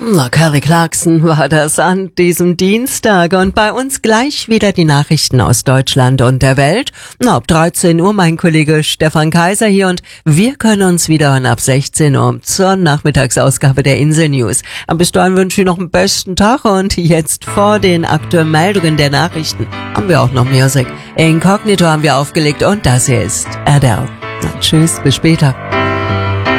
Kelly Clarkson war das an diesem Dienstag und bei uns gleich wieder die Nachrichten aus Deutschland und der Welt. Ab 13 Uhr mein Kollege Stefan Kaiser hier und wir können uns wieder hören ab 16 Uhr zur Nachmittagsausgabe der Insel News. Bis dahin wünsche ich noch einen besten Tag und jetzt vor den aktuellen Meldungen der Nachrichten haben wir auch noch Musik. Incognito haben wir aufgelegt und das hier ist Adele. Tschüss, bis später.